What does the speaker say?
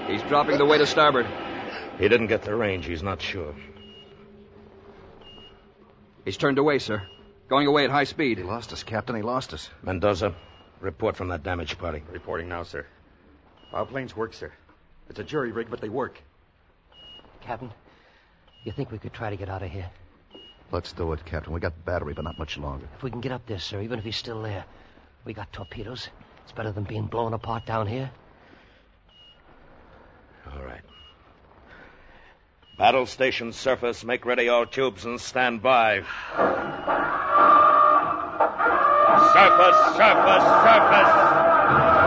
He's dropping the way to starboard. He didn't get the range. He's not sure. He's turned away, sir. Going away at high speed. He lost us, Captain. He lost us. Mendoza, report from that damage party. Reporting now, sir. Our planes work, sir. It's a jury rig, but they work. Captain, you think we could try to get out of here? Let's do it, Captain. We got battery, but not much longer. If we can get up there, sir, even if he's still there. We got torpedoes. It's better than being blown apart down here. All right. Battle station surface, make ready all tubes and stand by. Surface, surface, surface!